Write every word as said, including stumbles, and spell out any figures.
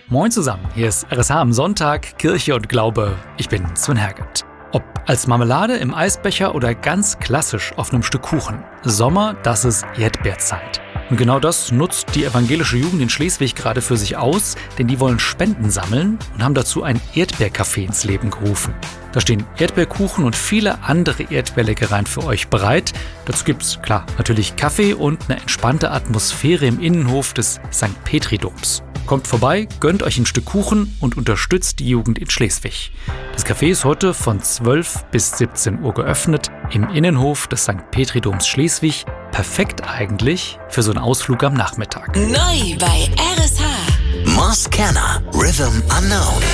Moin zusammen, hier ist R S H am Sonntag, Kirche und Glaube. Ich bin Sven Herget. Ob als Marmelade im Eisbecher oder ganz klassisch auf einem Stück Kuchen. Sommer, das ist Erdbeerzeit. Und genau das nutzt die evangelische Jugend in Schleswig gerade für sich aus, denn die wollen Spenden sammeln und haben dazu ein Erdbeercafé ins Leben gerufen. Da stehen Erdbeerkuchen und viele andere Erdbeerleckereien für euch bereit. Dazu gibt's, klar, natürlich Kaffee und eine entspannte Atmosphäre im Innenhof des Sankt Petri-Doms. Kommt vorbei, gönnt euch ein Stück Kuchen und unterstützt die Jugend in Schleswig. Das Café ist heute von zwölf bis siebzehn Uhr geöffnet im Innenhof des Sankt Petri-Doms Schleswig. Perfekt eigentlich für so einen Ausflug am Nachmittag. Neu bei R S H. Moss Canner, Rhythm Unknown.